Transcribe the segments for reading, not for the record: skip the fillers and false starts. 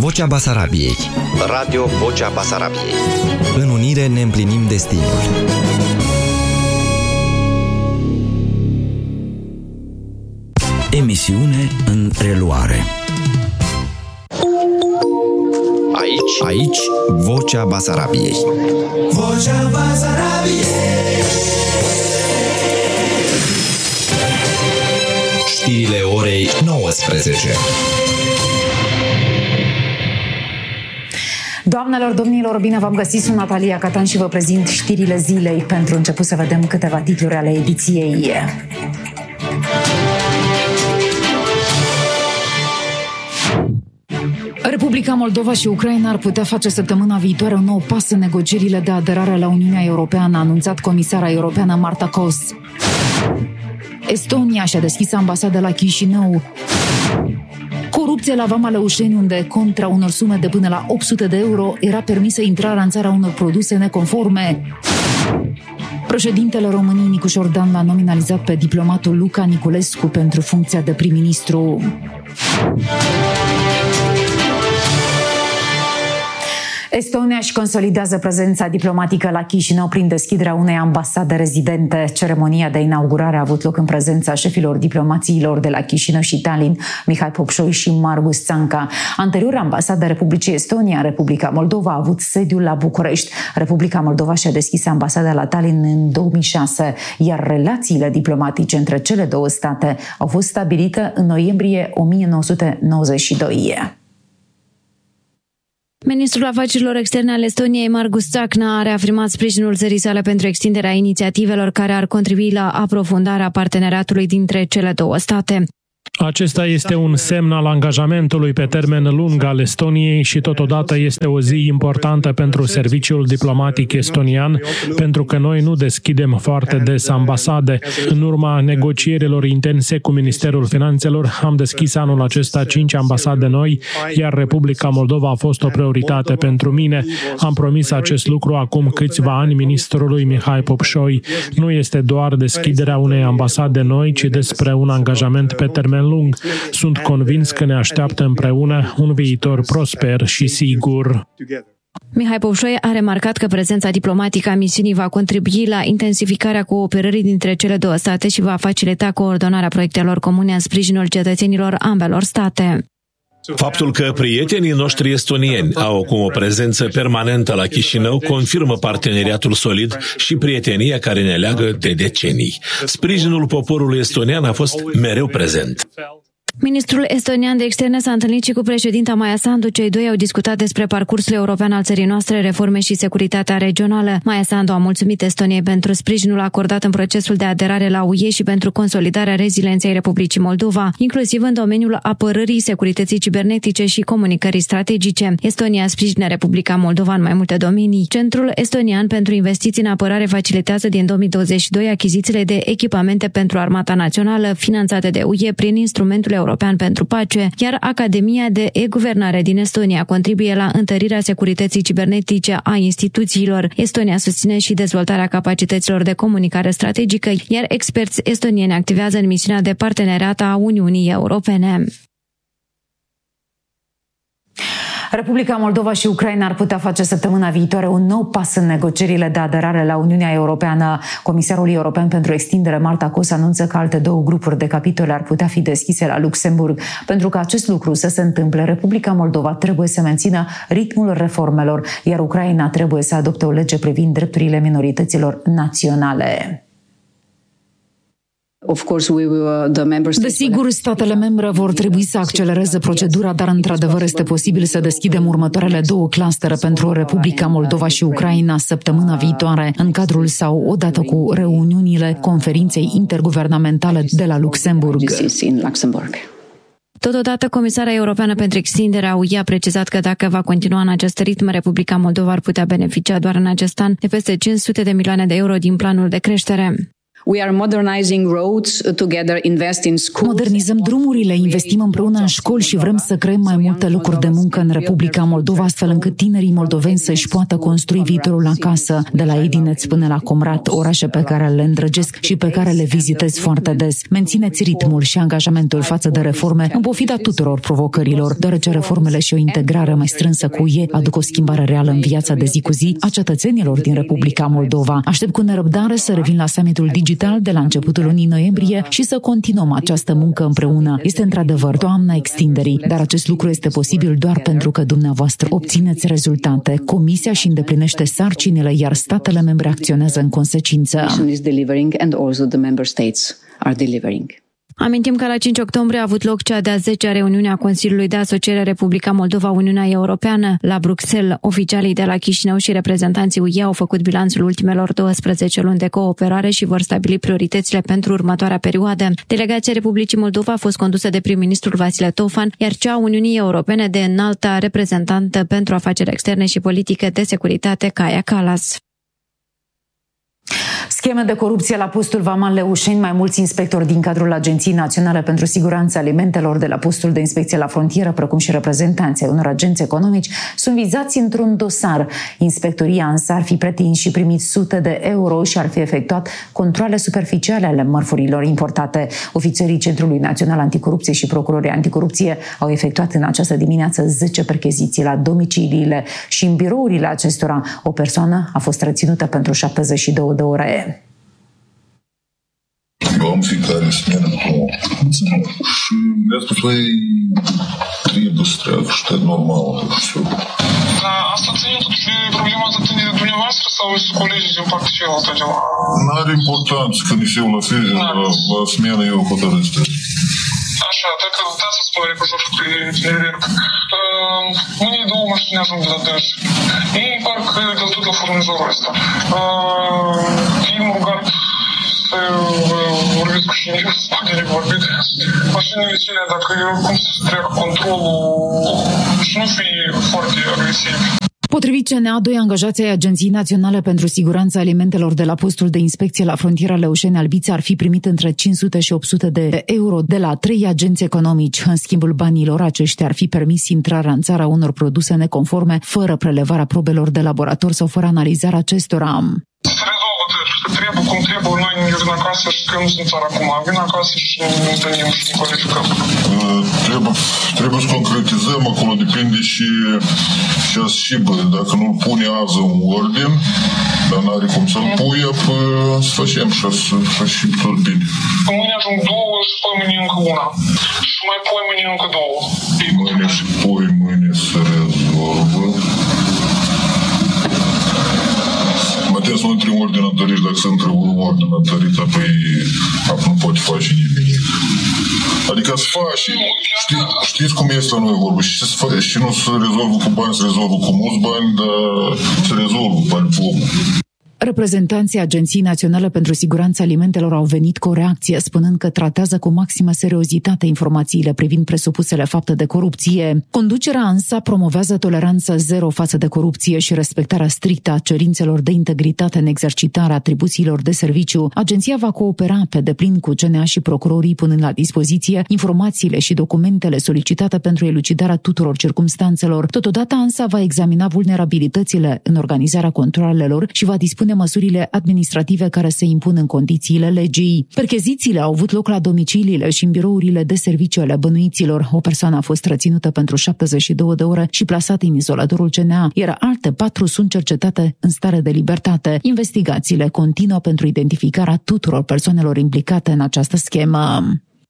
Vocea Basarabiei. Radio Vocea Basarabiei. În unire ne împlinim destinul. Emisiune în reluare. Aici, Vocea Basarabiei. Vocea Basarabiei. Știrile orei 19. Doamnelor, domnilor, bine v-am găsit, sunt Natalia Catan și vă prezint știrile zilei. Pentru început să vedem câteva titluri ale ediției. Republica Moldova și Ucraina ar putea face săptămâna viitoare un nou pas în negocierile de aderare la Uniunea Europeană, a anunțat comisara europeană Marta Kos. Estonia și-a deschis ambasada la Chișinău. Corupție la Vama Lăușeni, unde, contra unor sume de până la 800 de euro, era permisă intrarea în țara unor produse neconforme. Președintele României, Nicu Șordan, l-a nominalizat pe diplomatul Luca Niculescu pentru funcția de prim-ministru. Estonia își consolidează prezența diplomatică la Chișinău prin deschiderea unei ambasade rezidente. Ceremonia de inaugurare a avut loc în prezența șefilor diplomațiilor de la Chișinău și Tallinn, Mihai Popșoi și Margus Țanca. Anterior, ambasada Republicii Estonia, Republica Moldova, a avut sediul la București. Republica Moldova și-a deschis ambasada la Tallinn în 2006, iar relațiile diplomatice între cele două state au fost stabilite în noiembrie 1992. Ministrul Afacerilor Externe al Estoniei, Margus Țanca, a reafirmat sprijinul țării sale pentru extinderea inițiativelor care ar contribui la aprofundarea parteneriatului dintre cele două state. Acesta este un semn al angajamentului pe termen lung al Estoniei și totodată este o zi importantă pentru serviciul diplomatic estonian, pentru că noi nu deschidem foarte des ambasade. În urma negocierilor intense cu Ministerul Finanțelor, am deschis anul acesta 5 ambasade noi, iar Republica Moldova a fost o prioritate pentru mine. Am promis acest lucru acum câțiva ani ministrului Mihai Popșoi. Nu este doar deschiderea unei ambasade noi, ci despre un angajament pe termen lung. Sunt convins că ne așteaptă împreună un viitor prosper și sigur. Mihai Popșoi a remarcat că prezența diplomatică a misiunii va contribui la intensificarea cooperării dintre cele două state și va facilita coordonarea proiectelor comune în sprijinul cetățenilor ambelor state. Faptul că prietenii noștri estonieni au acum o prezență permanentă la Chișinău confirmă parteneriatul solid și prietenia care ne leagă de decenii. Sprijinul poporului estonian a fost mereu prezent. Ministrul estonian de externe s-a întâlnit și cu președinta Maia Sandu. Cei doi au discutat despre parcursul european al țării noastre, reforme și securitatea regională. Maia Sandu a mulțumit Estoniei pentru sprijinul acordat în procesul de aderare la UE și pentru consolidarea rezilienței Republicii Moldova, inclusiv în domeniul apărării, securității cibernetice și comunicării strategice. Estonia sprijină Republica Moldova în mai multe domenii. Centrul Estonian pentru Investiții în Apărare facilitează din 2022 achizițiile de echipamente pentru Armata Națională, finanțate de UE prin instrumentul european pentru pace, iar Academia de e-guvernare din Estonia contribuie la întărirea securității cibernetice a instituțiilor. Estonia susține și dezvoltarea capacităților de comunicare strategică, iar experți estonieni activează în misiunea de parteneriat a Uniunii Europene. Republica Moldova și Ucraina ar putea face săptămâna viitoare un nou pas în negocierile de aderare la Uniunea Europeană. Comisarul european pentru extindere, Marta Kos, anunță că alte două grupuri de capitole ar putea fi deschise la Luxemburg. Pentru ca acest lucru să se întâmple, Republica Moldova trebuie să mențină ritmul reformelor, iar Ucraina trebuie să adopte o lege privind drepturile minorităților naționale. Desigur, statele membre vor trebui să accelereze procedura, dar într-adevăr este posibil să deschidem următoarele două clustere pentru Republica Moldova și Ucraina săptămâna viitoare, în cadrul sau odată cu reuniunile conferinței interguvernamentale de la Luxemburg. Totodată, Comisara Europeană pentru Extinderea UE a precizat că dacă va continua în acest ritm, Republica Moldova ar putea beneficia doar în acest an de peste 500 de milioane de euro din planul de creștere. We are modernizing roads together, invest in schools. Modernizăm drumurile, investim împreună în școli și vrem să creăm mai multe locuri de muncă în Republica Moldova, astfel încât tinerii moldoveni să-și poată construi viitorul acasă, de la Edineț până la Comrat, orașe pe care le îndrăgesc și pe care le vizitez foarte des. Mențineți ritmul și angajamentul față de reforme, în pofida tuturor provocărilor, deoarece reformele și o integrare mai strânsă cu UE aduc o schimbare reală în viața de zi cu zi a cetățenilor din Republica Moldova. Aștept cu nerăbdare să revin la summitul digital de la începutul lunii noiembrie și să continuăm această muncă împreună. Este într-adevăr toamna extinderii, dar acest lucru este posibil doar pentru că dumneavoastră obțineți rezultate. Comisia și îndeplinește sarcinile, iar statele membre acționează în consecință. Amintim că la 5 octombrie a avut loc cea de-a 10-a reuniune a Consiliului de Asociere Republica Moldova-Uniunea Europeană la Bruxelles. Oficialii de la Chișinău și reprezentanții UE au făcut bilanțul ultimelor 12 luni de cooperare și vor stabili prioritățile pentru următoarea perioadă. Delegația Republicii Moldova a fost condusă de prim-ministrul Vasile Tofan, iar cea a Uniunii Europene de înalta reprezentantă pentru afaceri externe și politică de securitate, Kaja Kallas. Scheme de corupție la postul vamal Leușeni. Mai mulți inspectori din cadrul Agenției Naționale pentru Siguranța Alimentelor de la postul de inspecție la frontieră, precum și reprezentanții unor agenți economici, sunt vizați într-un dosar. Inspectoria însă ar fi pretins și primit sute de euro și ar fi efectuat controale superficiale ale mărfurilor importate. Ofițerii Centrului Național Anticorupție și procurorii anticorupție au efectuat în această dimineață 10 percheziții la domiciliile și în birourile acestora. O persoană a fost reținută pentru 72 de ore. Eu am fiecare smenă și mi-a spus, trebuie să treacă și e normal. Dar asta ține totuși problema asta ține de dumneavoastră sau sunt colegii din partea cealaltă de la... N-are importanță că ni se la feze, la smenă eu hotărăsc. Așa, dacă dați să spune cu jocul pe tineret. Mâine 2 mașini ajung de la dânsi. Ei parcă de tot la furnizorul ăsta. Ei m-au rugat să vorbesc cu cineva, să fac direct vorbit. Mașinile cele, dacă cum să treacă controlul și nu fi foarte agresiv. Potrivit CNA, 2 angajați ai Agenției Naționale pentru Siguranța Alimentelor de la postul de inspecție la frontiera Leușeni-Albița ar fi primit între 500 și 800 de euro de la 3 agenți economici. În schimbul banilor, aceștia ar fi permis intrarea în țara unor produse neconforme, fără prelevarea probelor de laborator sau fără analizarea acestora. Trebuie cum trebuie, noi ne vin acasă și că nu sunt țară acum. Vin acasă și ne întâlnim și ne calificăm. Trebuie să concretizăm, acolo depinde și dacă nu-l pune azi în ordine, dar n-are cum să-l puie, să facem și tot bine. Mâine ajung 2 și mâine încă una. Și mai mâine încă 2. Mâine și mâine se rezolvă. Trebuie să nu intre ordinatorii, dacă se intre ordinatorii, apoi nu poate face nimeni. Adică să faci, știți cum este la noi vorba, și nu se rezolvă cu bani, se rezolvă cu mulți bani, dar se rezolvă bani pomul. Reprezentanții Agenției Naționale pentru Siguranța Alimentelor au venit cu o reacție, spunând că tratează cu maximă seriozitate informațiile privind presupusele fapte de corupție. Conducerea însă promovează toleranța zero față de corupție și respectarea strictă a cerințelor de integritate în exercitarea atribuțiilor de serviciu. Agenția va coopera pe deplin cu CNA și procurorii, punând la dispoziție informațiile și documentele solicitate pentru elucidarea tuturor circumstanțelor. Totodată însă va examina vulnerabilitățile în organizarea controalelor și va dispune măsurile administrative care se impun în condițiile legii. Perchezițiile au avut loc la domiciliile și în birourile de serviciu ale bănuiților. O persoană a fost reținută pentru 72 de ore și plasată în izolatorul CNA, iar alte 4 sunt cercetate în stare de libertate. Investigațiile continuă pentru identificarea tuturor persoanelor implicate în această schemă.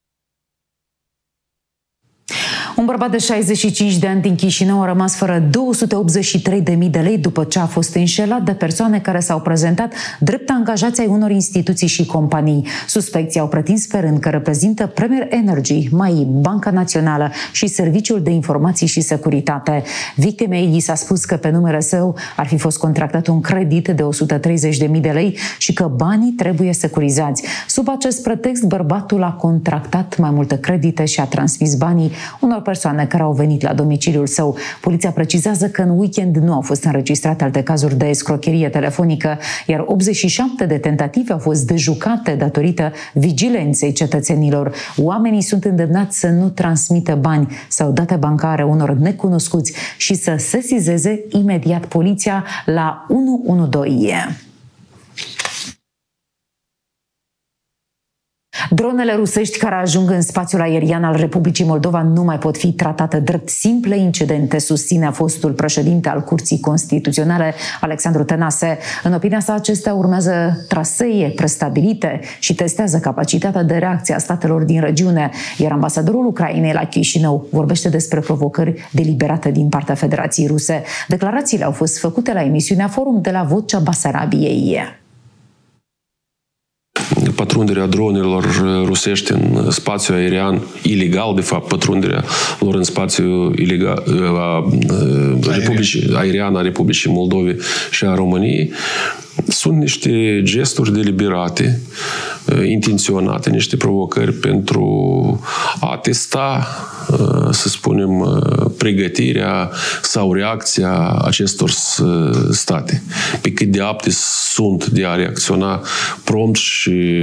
Un bărbat de 65 de ani din Chișinău a rămas fără 283.000 de lei după ce a fost înșelat de persoane care s-au prezentat drept angajați ai unor instituții și companii. Suspecții au pretins sperând că reprezintă Premier Energy, MAI, Banca Națională și Serviciul de Informații și Securitate. Victimei i s-a spus că pe numele său ar fi fost contractat un credit de 130.000 de lei și că banii trebuie securizați. Sub acest pretext, bărbatul a contractat mai multe credite și a transmis banii unor persoane care au venit la domiciliul său. Poliția precizează că în weekend nu au fost înregistrate alte cazuri de escrocherie telefonică, iar 87 de tentative au fost dejucate datorită vigilenței cetățenilor. Oamenii sunt îndemnați să nu transmită bani sau date bancare unor necunoscuți și să sesizeze imediat poliția la 112. Dronele rusești care ajung în spațiul aerian al Republicii Moldova nu mai pot fi tratate drept simple incidente, susține fostul președinte al Curții Constituționale, Alexandru Tănase. În opinia sa, acestea urmează trasee prestabilite și testează capacitatea de reacție a statelor din regiune, iar ambasadorul Ucrainei la Chișinău vorbește despre provocări deliberate din partea Federației Ruse. Declarațiile au fost făcute la emisiunea Forum de la Vocea Basarabiei. Pătrunderea dronelor rusești în spațiul aerian ilegal, de fapt, pătrunderea lor în spațiul ilegal aerian a Republicii Moldovei și a României, sunt niște gesturi deliberate, intenționate, niște provocări pentru a testa, să spunem, pregătirea sau reacția acestor state. Pe cât de apte sunt de a reacționa prompt și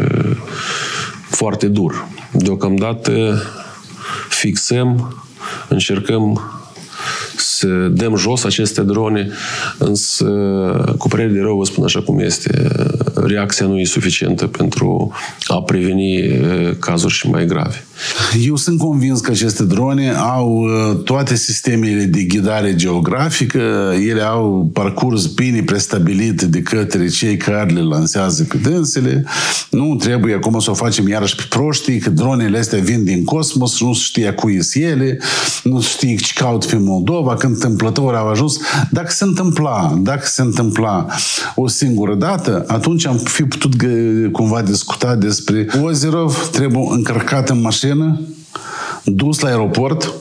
foarte dur. Deocamdată fixăm, încercăm să dăm jos aceste drone, însă, cu părere de rău, vă spun așa cum este, reacția nu e suficientă pentru a preveni cazuri și mai grave. Eu sunt convins că aceste drone au toate sistemele de ghidare geografică, ele au parcurs bine prestabilit de către cei care le lansează pe dânsele. Nu trebuie acum să o facem iarăși pe proștii, că dronele astea vin din cosmos, nu știe cui sunt ele, nu știe ce caut pe Moldova, când întâmplător au ajuns. Dacă se întâmpla o singură dată, atunci am fi putut cumva discuta despre Ozerov, trebuie încărcat în mașină, dus la aeroport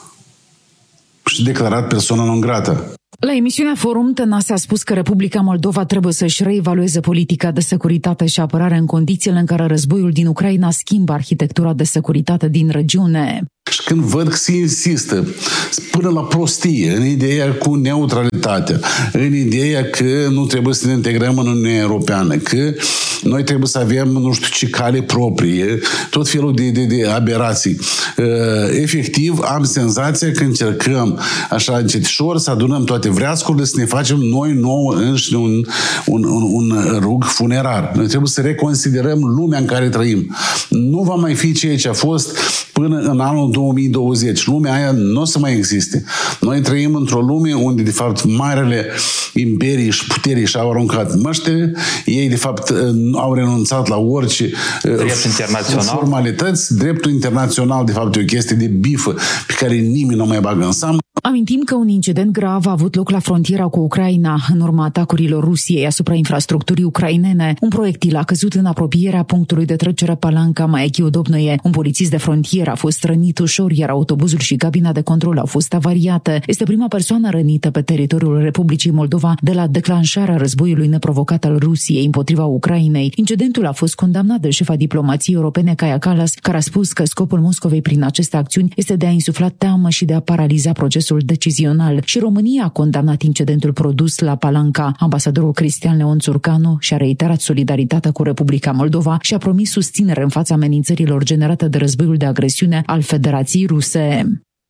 și declarat persoana non grata. La emisiunea Forum, Tănase a spus că Republica Moldova trebuie să-și reevalueze politica de securitate și apărare în condițiile în care războiul din Ucraina schimbă arhitectura de securitate din regiune. Și când văd că se insistă până la prostie în ideea cu neutralitatea, în ideea că nu trebuie să ne integrăm în Uniunea Europeană, că noi trebuie să avem nu știu ce cale proprie, tot felul de aberații. Efectiv, am senzația că încercăm așa încetișor să adunăm toate vreascurile, să ne facem noi nouă înșine un rug funerar. Noi trebuie să reconsiderăm lumea în care trăim. Nu va mai fi ceea ce a fost până în anul 2020. Lumea aia nu o să mai existe. Noi trăim într-o lume unde, de fapt, marele imperii și puterii și-au aruncat măștile. Ei, de fapt, au renunțat la orice formalități. Dreptul internațional, de fapt, e o chestie de bifă pe care nimeni nu mai bagă în seamă. Amintim că un incident grav a avut loc la frontiera cu Ucraina în urma atacurilor Rusiei asupra infrastructurii ucrainene. Un proiectil a căzut în apropierea punctului de trecere Palanca Maechiu-Dobnoie. Un polițist de frontieră a fost rănit ușor, iar autobuzul și cabina de control au fost avariate. Este prima persoană rănită pe teritoriul Republicii Moldova de la declanșarea războiului neprovocat al Rusiei împotriva Ucrainei. Incidentul a fost condamnat de șefa diplomației europene Kaja Kallas, care a spus că scopul Moscovei prin aceste acțiuni este de a insufla teamă și de a paraliza procesul decizional, și România a condamnat incidentul produs la Palanca. Ambasadorul Cristian Leon Țurcanu și-a reiterat solidaritatea cu Republica Moldova și a promis susținere în fața amenințărilor generate de războiul de agresiune al Federației Ruse.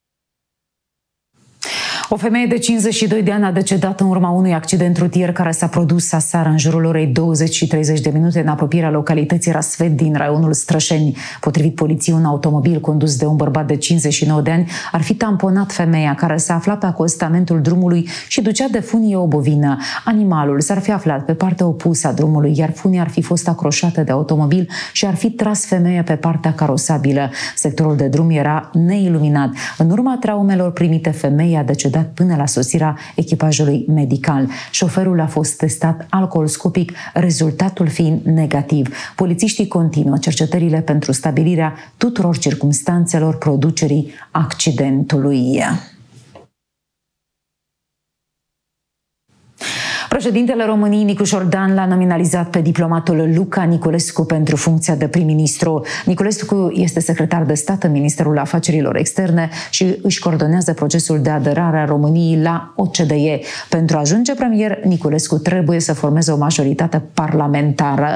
O femeie de 52 de ani a decedat în urma unui accident rutier care s-a produs aseară în jurul orei 20 și 30 de minute în apropierea localității Rasvet din raionul Strășeni. Potrivit poliției, un automobil condus de un bărbat de 59 de ani ar fi tamponat femeia care se afla pe acostamentul drumului și ducea de funie o bovină. Animalul s-ar fi aflat pe partea opusă a drumului, iar funia ar fi fost acroșată de automobil și ar fi tras femeia pe partea carosabilă. Sectorul de drum era neiluminat. În urma traumelor primite, femeia a decedat până la sosirea echipajului medical. Șoferul a fost testat alcoolscopic, rezultatul fiind negativ. Polițiștii continuă cercetările pentru stabilirea tuturor circumstanțelor producerii accidentului. Președintele României, Nicu Șordan, l-a nominalizat pe diplomatul Luca Niculescu pentru funcția de prim-ministru. Niculescu este secretar de stat în Ministerul Afacerilor Externe și își coordonează procesul de aderare a României la OCDE. Pentru a ajunge premier, Niculescu trebuie să formeze o majoritate parlamentară.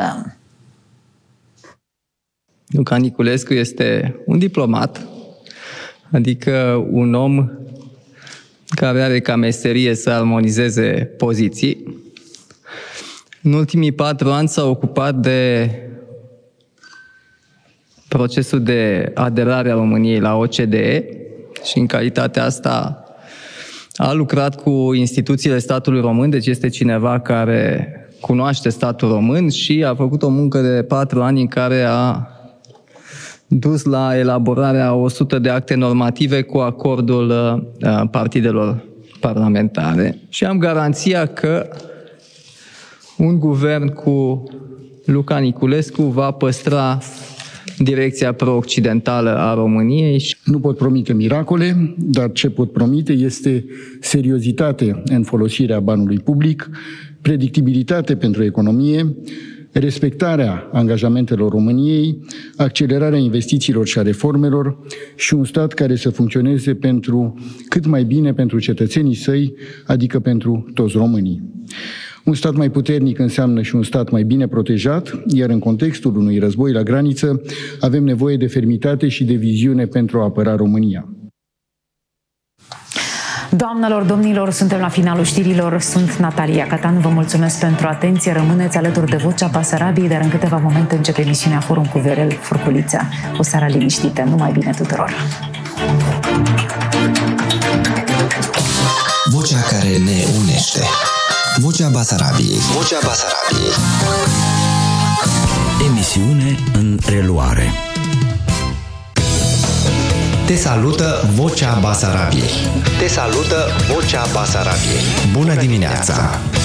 Luca Niculescu este un diplomat, adică un om care are ca meserie să armonizeze poziții. În ultimii 4 ani s-a ocupat de procesul de aderare a României la OCDE și în calitatea asta a lucrat cu instituțiile statului român, deci este cineva care cunoaște statul român și a făcut o muncă de 4 ani în care a dus la elaborarea 100 de acte normative cu acordul partidelor parlamentare. Și am garanția că un guvern cu Luca Niculescu va păstra direcția pro-occidentală a României. Nu pot promite miracole, dar ce pot promite este seriozitate în folosirea banului public, predictibilitate pentru economie, respectarea angajamentelor României, accelerarea investițiilor și a reformelor și un stat care să funcționeze cât mai bine pentru cetățenii săi, adică pentru toți românii. Un stat mai puternic înseamnă și un stat mai bine protejat, iar în contextul unui război la graniță avem nevoie de fermitate și de viziune pentru a apăra România. Doamnelor, domnilor, suntem la finalul știrilor. Sunt Natalia Catan, vă mulțumesc pentru atenție. Rămâneți alături de Vocea Basarabiei, dar în câteva momente începe emisiunea Forum cu Viorel Furculița. O seară liniștită, numai bine tuturor! Vocea care ne unește. Vocea Basarabiei. Vocea Basarabiei. Emisiune în reluare. Te salută Vocea Basarabiei. Te salută Vocea Basarabiei. Bună dimineața!